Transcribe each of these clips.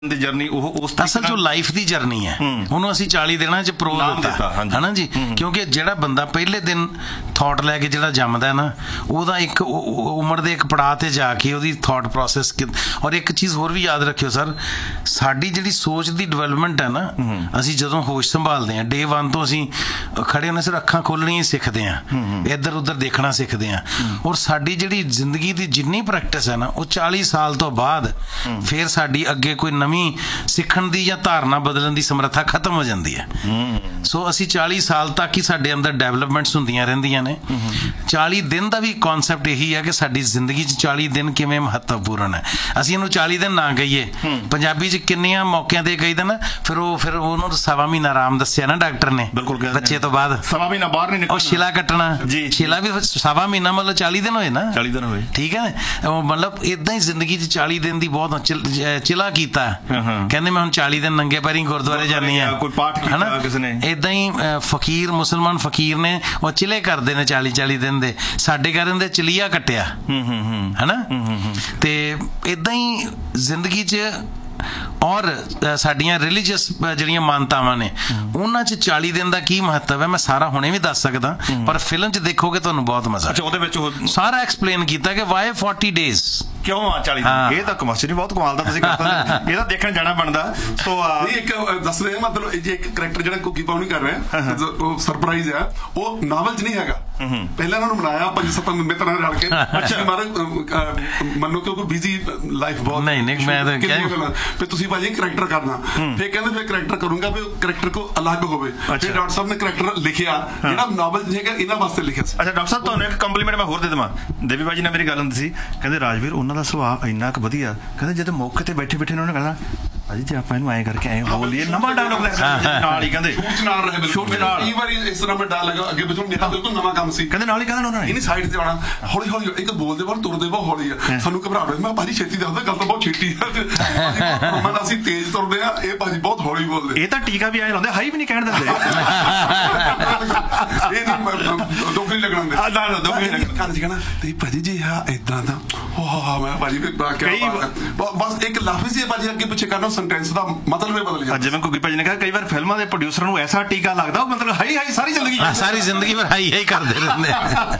ਦੀ journey ਉਹ ਉਸ ਅਸਲ 'ਚ ਲਾਈਫ ਦੀ ਜਰਨੀ ਹੈ, ਉਹਨੂੰ ਅਸੀਂ 40 ਦਿਨਾਂ 'ਚ ਪ੍ਰੋ ਦਿੱਤਾ ਹੈ ਨਾ ਜੀ। ਕਿਉਂਕਿ ਜਿਹੜਾ ਬੰਦਾ ਪਹਿਲੇ ਦਿਨ ਥੋਟ ਲੈ ਕੇ ਜਿਹੜਾ ਜੰਮਦਾ ਨਾ, ਉਹਦਾ ਇੱਕ ਉਮਰ ਦੇ ਇੱਕ ਪੜਾਅ 'ਤੇ ਜਾ ਕੇ ਉਹਦੀ ਥੋਟ ਪ੍ਰੋਸੈਸ। ਔਰ ਇੱਕ ਚੀਜ਼ ਹੋਰ ਵੀ ਯਾਦ ਰੱਖਿਓ ਸਰ, ਸਾਡੀ ਜਿਹੜੀ ਸੋਚ ਦੀ ਡਿਵੈਲਪਮੈਂਟ ਹੈ ਨਾ, ਅਸੀਂ ਜਦੋਂ ਹੋਸ਼ ਸੰਭਾਲਦੇ ਹਾਂ ਡੇ 1 ਤੋਂ ਅਸੀਂ ਖੜੇ ਹੁੰਦੇ ਸਿਰ ਅੱਖਾਂ ਖੋਲ੍ਹਣੀਆਂ ਸਿੱਖਦੇ ਹਾਂ, ਇੱਧਰ ਉੱਧਰ ਦੇਖਣਾ ਸਿੱਖਦੇ ਹਾਂ। ਔਰ ਸਾਡੀ ਜਿਹੜੀ ਜ਼ਿੰਦਗੀ ਦੀ ਜਿੰਨੀ ਪ੍ਰੈਕਟਿਸ ਹੈ ਨਾ, ਉਹ 40 ਸਾਲ ਤੋਂ ਬਾਅਦ ਫਿਰ ਸਾਡੀ ਅੱਗੇ ਕੋਈ ਨਵੀਂ ਸਿੱਖਣ ਦੀ ਜਾਂ ਧਾਰਨਾ ਬਦਲਣ ਦੀ ਸਮਰੱਥਾ ਖਤਮ ਹੋ ਜਾਂਦੀ ਹੈ। ਸੋ ਅਸੀਂ 40 ਸਾਲ ਤੱਕ ਹੀ ਸਾਡੇ ਅੰਦਰ ਡਿਵੈਲਪਮੈਂਟਸ ਹੁੰਦੀਆਂ ਰਹਿੰਦੀਆਂ ਨੇ। 40 ਦਿਨ ਦਾ ਵੀ ਕਨਸੈਪਟ ਇਹੀ ਹੈ ਕਿ ਸਾਡੀ ਜ਼ਿੰਦਗੀ 'ਚ 40 ਦਿਨ ਕਿਵੇਂ ਮਹੱਤਵਪੂਰਨ ਹੈ। ਅਸੀਂ ਇਹਨੂੰ 40 ਦਿਨ ਨਾ ਕਹੀਏ, ਪੰਜਾਬੀ 'ਚ ਕਿੰਨੀਆਂ ਮੌਕਿਆਂ 'ਤੇ ਕਹੀਦਾ ਨਾ, ਫਿਰ ਉਹਨੂੰ ਸਵਾ ਮਹੀਨਾ ਆਰਾਮ ਦੱਸਿਆ ਨਾ ਡਾਕਟਰ ਨੇ ਬੱਚੇ ਤੋਂ ਬਾਅਦ, ਸਵਾ ਮਹੀਨਾ ਬਾਹਰ ਨਹੀਂ ਨਿਕਲਣਾ, ਉਹ ਛਿਲਾ ਕੱਟਣਾ। ਛਿਲਾ ਵੀ ਸਵਾ ਮਹੀਨਾ ਮਤਲਬ 40 ਦਿਨ ਹੋਏ ਨਾ, 40 ਦਿਨ ਹੋਏ, ਠੀਕ ਹੈ। ਮਤਲਬ ਇੱਦਾਂ ਹੀ ਜ਼ਿੰਦਗੀ 'ਚ 40 ਦਿਨ ਦੀ ਬਹੁਤ ਚਿਲਾ ਕੀਤਾ। ਕਹਿੰਦੇ ਮੈਂ ਹੁਣ 40 ਦਿਨ ਨੰਗੇ ਪੈਰੀਂ ਗੁਰਦੁਆਰੇ ਜਾਂਦੀ ਹਾਂ, ਕੋਈ ਪਾਠ ਕੀਤਾ ਕਿਸੇ ਨੇ। ਏਦਾਂ ਹੀ ਫਕੀਰ, ਮੁਸਲਮਾਨ ਫਕੀਰ ਨੇ, ਉਹ ਚਿਲੇ ਕਰਦੇ ਨੇ 40 ਦਿਨ ਦੇ। ਸਾਡੇ ਘਰ ਦੇ ਚਲੀਆ ਕੱਟਿਆ ਹੈ ਨਾ। ਤੇ ਏਦਾਂ ਹੀ ਜ਼ਿੰਦਗੀ 'ਚ ਔਰ ਸਾਡੀਆਂ ਰਿਲੀਜੀਅਸ ਜਿਹੜੀਆਂ ਮਾਨਤਾਵਾਂ ਨੇ, ਉਹਨਾਂ 'ਚ 40 ਦਿਨ ਦਾ ਕੀ ਮਹੱਤਵ ਹੈ, ਮੈਂ ਸਾਰਾ ਹੁਣੇ ਵੀ ਦੱਸ ਸਕਦਾ, ਪਰ ਫਿਲਮ 'ਚ ਦੇਖੋਗੇ ਤੁਹਾਨੂੰ ਬਹੁਤ ਮਜ਼ਾ। ਉਹਦੇ ਵਿੱਚ ਸਾਰਾ ਐਕਸਪਲੇਨ ਕੀਤਾ ਕਿ ਵਾਈ 40 ਡੇਜ਼ ਕਿਉਂ ਆ 40 ਦਿਨ। ਇਹ ਤਾਂ ਕਮਰਸ਼ੀਅਲ ਬਹੁਤ ਕਮਾਲ ਦਾ ਤੁਸੀਂ ਕਰਤਾ, ਇਹ ਤਾਂ ਦੇਖਣ ਜਾਣਾ ਬਣਦਾ। ਸੋ ਇੱਕ ਦੱਸ ਰਹੇ ਮਤਲਬ ਜੇ ਇੱਕ ਕਰੈਕਟਰ ਜਿਹੜਾ ਕੁੱਕੀ ਪਾਉਣੀ ਕਰ ਰਿਹਾ, ਉਹ ਸਰਪ੍ਰਾਈਜ਼ ਆ, ਉਹ ਨਾਵਲ 'ਚ ਨਹੀਂ ਹੈਗਾ। ਪਹਿਲਾਂ ਇਹਨਾਂ ਨੂੰ ਬਣਾਇਆ 5-7 ਮਿੱਤਰਾਂ ਨੇ ਰਲ ਕੇ। ਅੱਛਾ ਮੰਨੋ ਕਿ ਉਹ ਬਿਜ਼ੀ ਲਾਈਫ ਬਹੁਤ, ਨਹੀਂ ਮੈਂ ਤਾਂ ਫਿਰ ਤੁਸੀਂ ਭਾਜੀ ਕਰੈਕਟਰ ਕਰਨਾ, ਫਿਰ ਕਹਿੰਦੇ ਫਿਰ ਕਰੈਕਟਰ ਕਰੂੰਗਾ ਵੀ ਕਰੈਕਟਰ ਕੋ ਅਲੱਗ ਹੋਵੇ। ਫਿਰ ਡਾਕਟਰ ਸਾਹਿਬ ਨੇ ਕਰੈਕਟਰ ਲਿਖਿਆ ਜਿਹੜਾ ਨਾਵਲ 'ਚ ਹੈਗਾ, ਇਹਨਾਂ ਵਾਸਤੇ ਲਿਖਿਆ ਸੀ। ਅੱਛਾ ਡਾਕਟਰ ਸਾਹਿਬ, ਤੁਹਾਨੂੰ ਇੱਕ ਕੰਪਲੀਮੈਂਟ ਮੈਂ ਹੋਰ ਦੇ ਦੇਵਾਂ। ਦੇਵੀ ਬਾਜੀ ਨਾਲ ਮੇਰੀ ਗੱਲ ਹੁੰਦੀ ਸੀ, ਕਹਿੰਦੇ ਰਾਜਵੀਰ ਉਹਨਾਂ ਦਾ ਸੁਭਾਅ ਇੰਨਾ ਕੁ ਵਧੀਆ, ਕਹਿੰਦੇ ਜਦੋਂ ਮੌਕੇ ਤੇ ਬੈਠੇ ਉਹਨਾਂ ਨੇ ਕਹਿਣਾ ਭਾਜੀ ਜੇ ਆਪਾਂ ਇਹਨੂੰ ਐਂ ਕਰਕੇ ਐਂ ਬੋਲੀਏ, ਨਵਾਂ ਡਾਇਲੋਗ ਨਾਲ ਹੀ ਕਹਿੰਦੇ ਸ਼ੂਟ ਨਾਲ ਰਹੇ, ਸ਼ੂਟ ਨਾਲ ਕਈ ਵਾਰੀ ਇਸ ਤਰ੍ਹਾਂ ਮੈਂ ਡਾਇਲੋਗ ਲੱਗਾ ਅੱਗੇ ਪਿੱਛੋਂ ਮੇਰਾ ਬਿਲਕੁਲ ਨਵਾਂ ਕੰਮ ਸੀ, ਕਹਿੰਦੇ ਨਾਲ ਹੀ ਕਹਿੰਦੇ ਉਹਨਾਂ ਨੇ ਇਹਨੀ ਸਾਈਡ ਤੇ ਆਉਣਾ, ਹੌਲੀ ਹੌਲੀ ਇੱਕ ਬੋਲਦੇ ਬਾਅਦ ਤੁਰਦੇ ਬਹੁਤ ਹੌਲੀ ਆ, ਸਾਨੂੰ ਘਬਰਾਹਟ ਹੋਈ। ਮੈਂ ਭਾਜੀ ਛੇਤੀ ਦੱਸਦਾ, ਗੱਲ ਤਾਂ ਬਹੁਤ ਛੇਤੀ ਆ, ਮੈਂ ਅਸੀਂ ਤੇਜ਼ ਤੁਰਦੇ ਆ, ਇਹ ਭਾਜੀ ਬਹੁਤ ਹੌਲੀ ਬੋਲਦੇ। ਇਹ ਤਾਂ ਟੀਕਾ ਵੀ ਐਂ ਲਾਉਂਦੇ, ਹਾਈ ਵੀ ਨਹੀਂ ਕਹਿਣ ਦਿੰਦੇ, ਇਹ ਨਹੀਂ ਦੁੱਖ ਨਹੀਂ ਲੱਗਣ ਦੇ ਕੰਨ 'ਚ ਕਹਿਣਾ ਤੇ ਭਾਜੀ ਜੀ ਹਾਂ ਏਦਾਂ ਦਾ। ਮੈਂ ਭਾਜੀ ਬਸ ਇੱਕ ਲਫ਼ਜ਼ ਹੀ ਭਾਜੀ ਅੱਗੇ ਪਿੱਛੇ ਕਰਨਾ, ਸੈਂਟੈਂਸ ਦਾ ਮਤਲਬ ਹੀ ਬਦਲ ਜਾਂਦਾ। ਜਿਵੇਂ ਕੁੱਕੀ ਭਾਜੀ ਨੇ ਕਿਹਾ, ਕਈ ਵਾਰ ਫਿਲਮਾਂ ਦੇ ਪ੍ਰੋਡਿਊਸਰ ਨੂੰ ਐਸਾ ਟੀਕਾ ਲੱਗਦਾ, ਉਹ ਮਤਲਬ ਹਾਈ ਸਾਰੀ ਜ਼ਿੰਦਗੀ ਪਰ ਹਾਈ ਕਰਦੇ ਰਹਿੰਦੇ।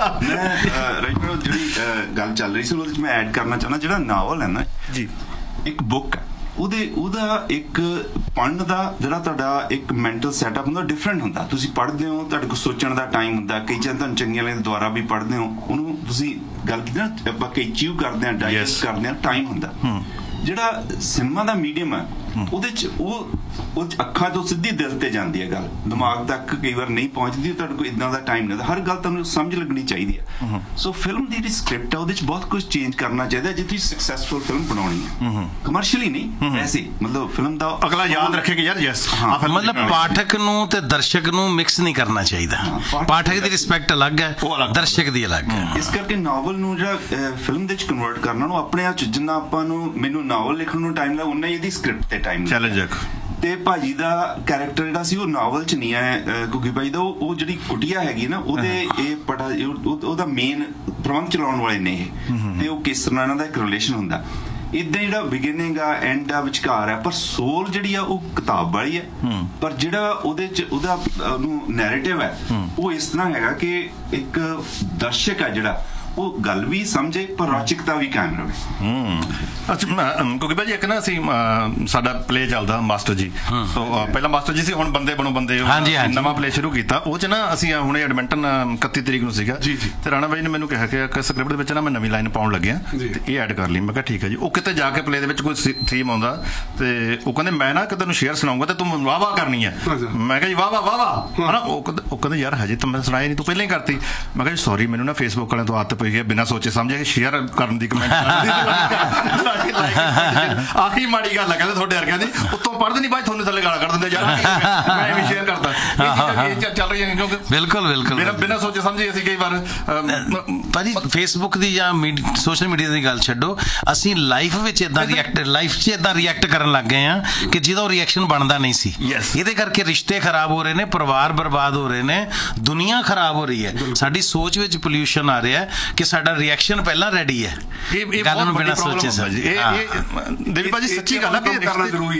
ਮੈਂ ਜਿਹੜੀ ਗੱਲ ਚੱਲ ਰਹੀ ਸੀ ਉਹਦੇ 'ਚ ਮੈਂ ਐਡ ਕਰਨਾ ਚਾਹੁੰਦਾ, ਜਿਹੜਾ ਨਾਵਲ ਹੈ ਨਾ ਜੀ, ਇੱਕ ਬੁੱਕ ਹੈ, ਉਹਦਾ ਇੱਕ ਪੜ੍ਹਨ ਦਾ ਜਿਹੜਾ ਤੁਹਾਡਾ ਇੱਕ ਮੈਂਟਲ ਸੈਟਅਪ ਹੁੰਦਾ, ਡਿਫਰੈਂਟ ਹੁੰਦਾ। ਤੁਸੀਂ ਪੜ੍ਹਦੇ ਹੋ, ਤੁਹਾਡੇ ਕੋਲ ਸੋਚਣ ਦਾ ਟਾਈਮ ਹੁੰਦਾ, ਕਈ ਚੀਜ਼ਾਂ ਤੁਹਾਨੂੰ ਚੰਗੀਆਂ ਲੱਗਦੀਆਂ ਦੁਆਰਾ ਵੀ ਪੜ੍ਹਦੇ ਹੋ, ਉਹਨੂੰ ਤੁਸੀਂ ਗੱਲ ਕੀਤੀ ਨਾ, ਆਪਾਂ ਕਈ ਚੀਵ ਕਰਦੇ ਹਾਂ, ਡਾਈਜੈਸਟ ਕਰਦੇ ਹਾਂ, ਟਾਈਮ ਹੁੰਦਾ। ਜਿਹੜਾ ਸਿਨੇਮਾ ਦਾ ਮੀਡੀਅਮ ਹੈ, ਉਹਦੇ 'ਚ ਉਹ ਅੱਖਾਂ ਤੋਂ ਸਿੱਧੀ ਦਿਲ ਤੇ ਜਾਂਦੀ ਹੈ ਗੱਲ, ਦਿਮਾਗ ਤੱਕ ਕਈ ਵਾਰ ਨਹੀਂ ਪਹੁੰਚਦੀ। ਤੁਹਾਡੇ ਕੋਲ ਇੱਦਾਂ ਦਾ ਟਾਈਮ ਨਹੀਂ, ਹਰ ਗੱਲ ਤੁਹਾਨੂੰ ਸਮਝ ਲੱਗਣੀ ਚਾਹੀਦੀ ਹੈ। ਸੋ ਫਿਲਮ ਦੀ ਜਿਹੜੀ ਸਕ੍ਰਿਪਟ ਹੈ, ਉਹਦੇ 'ਚ ਬਹੁਤ ਕੁਝ ਚੇਂਜ ਕਰਨਾ ਚਾਹੀਦਾ ਜੇ ਤੁਸੀਂ ਸਕਸੈਸਫੁਲ ਫਿਲਮ ਬਣਾਉਣੀ ਹੈ, ਕਮਰਸ਼ੀਅਲੀ ਨਹੀਂ, ਵੈਸੇ ਮਤਲਬ ਫਿਲਮ ਦਾ ਅਗਲਾ ਯਾਦ ਰੱਖੇ ਕਿ ਯਾਰ ਯੈਸ, ਮਤਲਬ ਪਾਠਕ ਨੂੰ ਤੇ ਦਰਸ਼ਕ ਨੂੰ ਮਿਕਸ ਨਹੀਂ ਕਰਨਾ ਚਾਹੀਦਾ। ਪਾਠਕ ਦੀ ਰਿਸਪੈਕਟ ਅਲੱਗ ਹੈ, ਦਰਸ਼ਕ ਦੀ ਅਲੱਗ ਹੈ। ਇਸ ਕਰਕੇ ਨਾਵਲ ਨੂੰ ਜਿਹੜਾ ਫਿਲਮ ਦੇ ਵਿੱਚ ਕਨਵਰਟ ਕਰਨਾ, ਨੂੰ ਆਪਣੇ ਆਪ 'ਚ ਜਿੰਨਾ ਆਪਾਂ ਨੂੰ, ਮੈਨੂੰ ਨਾਵਲ ਲਿਖਣ ਨੂੰ ਟਾਈਮ ਲੱਗਾ, ਉਨਾ ਹੀ ਇਹਦੀ ਸਕ੍ਰਿਪਟ ਤੇ ਟਾਈਮ ਚੈਲੰਜ। ਤੇ ਭਾਜੀ ਦਾ ਕੈਰੈਕਟਰ ਜਿਹੜਾ ਸੀ ਉਹ ਨਾਵਲ 'ਚ ਨਹੀਂ ਹੈ, ਗੁੱਗੀ ਭਾਜੀ ਦਾ ਉਹ ਜਿਹੜੀ ਕੁਟੀਆ ਹੈਗੀ ਨਾ, ਉਹਦੇ ਉਹਦਾ ਮੇਨ ਪ੍ਰਬੰਧ ਚਲਾਉਣ ਵਾਲੇ ਨੇ ਇਹ, ਤੇ ਉਹ ਕਿਸ ਤਰ੍ਹਾਂ ਇਹਨਾਂ ਦਾ ਇੱਕ ਰਿਲੇਸ਼ਨ ਹੁੰਦਾ। ਇੱਦਾਂ ਜਿਹੜਾ ਬਿਗਿਨਿੰਗ ਆ, ਐਂਡ ਆ, ਵਿਚਕਾਰ ਹੈ, ਪਰ ਸੋਲ ਜਿਹੜੀ ਆ ਉਹ ਕਿਤਾਬ ਵਾਲੀ ਹੈ, ਪਰ ਜਿਹੜਾ ਉਹਦੇ 'ਚ ਉਹਦਾ ਨੈਰੇਟਿਵ ਹੈ, ਉਹ ਇਸ ਤਰ੍ਹਾਂ ਹੈਗਾ ਕਿ ਇੱਕ ਦਰਸ਼ਕ ਹੈ ਜਿਹੜਾ ਉਹ ਗੱਲ ਵੀ ਸਮਝੇ, ਪਰ ਰੌਚਕਤਾ ਵੀ ਕਾਇਮ ਰਹੇ। ਅੱਛਾ ਕਿਉਂਕਿ ਭਾਜੀ ਇੱਕ ਨਾ ਅਸੀਂ ਸਾਡਾ ਪਲੇ ਚੱਲਦਾ ਮਾਸਟਰ ਜੀ, ਸੋ ਪਹਿਲਾਂ ਮਾਸਟਰ ਜੀ ਸੀ, ਹੁਣ ਬੰਦੇ ਬਣੋ ਬੰਦੇ ਨਵਾਂ ਪਲੇ ਸ਼ੁਰੂ ਕੀਤਾ। ਉਹ 'ਚ ਨਾ ਅਸੀਂ ਹੁਣੇ ਐਡਮਿੰਟਨ 31 ਤਰੀਕ ਨੂੰ ਸੀਗਾ, ਤੇ ਰਾਣਾ ਭਾਈ ਨੇ ਮੈਨੂੰ ਕਿਹਾ ਕਿ ਸਕ੍ਰਿਪਟ ਦੇ ਵਿੱਚ ਨਾ ਮੈਂ ਨਵੀਂ ਲਾਈਨ ਪਾਉਣ ਲੱਗਿਆ, ਤੇ ਇਹ ਐਡ ਕਰ ਲਈ। ਮੈਂ ਕਿਹਾ ਠੀਕ ਹੈ ਜੀ। ਉਹ ਕਿਤੇ ਜਾ ਕੇ ਪਲੇ ਦੇ ਵਿੱਚ ਕੋਈ ਥੀਮ ਆਉਂਦਾ, ਤੇ ਉਹ ਕਹਿੰਦੇ ਮੈਂ ਨਾ ਤੈਨੂੰ ਸ਼ੇਅਰ ਸੁਣਾਉਂਗਾ ਤੇ ਤੂੰ ਵਾਹ ਵਾਹ ਕਰਨੀ ਹੈ। ਮੈਂ ਕਿਹਾ ਜੀ ਵਾਹ ਵਾਹ ਵਾਹ ਵਾਹ, ਹਨਾ। ਉਹ ਕਹਿੰਦੇ ਯਾਰ ਹਜੇ ਤਾਂ ਮੈਂ ਸੁਣਾਇਆ ਨਹੀਂ, ਤੂੰ ਪਹਿਲਾਂ ਹੀ ਕਰਤੀ। ਮੈਂ ਕਿਹਾ ਜੀ ਸੌਰੀ, ਮੈਨੂੰ ਨਾ ਫੇਸਬੁੱਕ ਵਾਲਿਆਂ ਤੋਂ ਆਦਤ ਪਈ ਹੈ ਬਿਨਾਂ ਸੋਚੇ ਸਮਝੇ ਸ਼ੇਅਰ ਕਰਨ ਦੀ, ਕਮੈਂਟ ਆਹੀ ਮਾੜੀ ਗੱਲ ਹੈ। ਕਹਿੰਦੇ ਤੁਹਾਡੇ ਵਰਗਿਆਂ ਦੀ ਉੱਤੋਂ ਪੜ੍ਹਦੇ ਨਹੀਂ ਬਾਈ, ਤੁਹਾਨੂੰ ਥੱਲੇ ਗਾਲਾਂ ਕੱਢ ਦਿੰਦੇ ਯਾਰ, ਮੈਂ ਵੀ ਸ਼ੇਅਰ ਕਰਦਾ। ਚੱਲ ਰਹੀ ਹੈ ਕਿਉਂਕਿ ਬਿਲਕੁਲ ਬਿਨਾਂ ਸੋਚੇ ਸਮਝੇ ਅਸੀਂ ਕਈ ਵਾਰ ਭਾਜੀ ਫੇਸਬੁੱਕ ਦੀ ਜਾਂ ਸੋਸ਼ਲ ਮੀਡੀਆ ਦੀ ਗੱਲ ਛੱਡੋ, ਅਸੀਂ ਲਾਈਫ ਵਿੱਚ ਇਦਾਂ ਰਿਐਕਟ ਕਰਨ ਲੱਗ ਗਏ ਹਾਂ ਕਿ ਜਿਹਦਾ ਉਹ ਰਿਐਕਸ਼ਨ ਬਣਦਾ ਨਹੀਂ ਸੀ। ਇਹਦੇ ਕਰਕੇ ਰਿਸ਼ਤੇ ਖਰਾਬ ਹੋ ਰਹੇ ਨੇ, ਪਰਿਵਾਰ ਬਰਬਾਦ ਹੋ ਰਹੇ ਨੇ, ਦੁਨੀਆ ਖਰਾਬ ਹੋ ਰਹੀ ਹੈ, ਸਾਡੀ ਸੋਚ ਵਿੱਚ ਪੋਲਿਊਸ਼ਨ ਆ ਰਿਹਾ ਹੈ। ਕਿ ਸਾਡਾ ਰਿਐਕਸ਼ਨ ਪਹਿਲਾਂ ਰੈਡੀ ਹੈ, ਇਹ ਗੱਲ ਨੂੰ ਬਿਨਾਂ ਬਹੁਤ ਵੱਡੀ ਸੋਚੇ ਪ੍ਰੋਬਲਮ ਹੈ ਜੀ। ਇਹ ਦੇਵੀ ਭਾਜੀ ਸੱਚੀ ਗੱਲ ਹੈ ਕਿ ਕਰਨਾ ਜ਼ਰੂਰੀ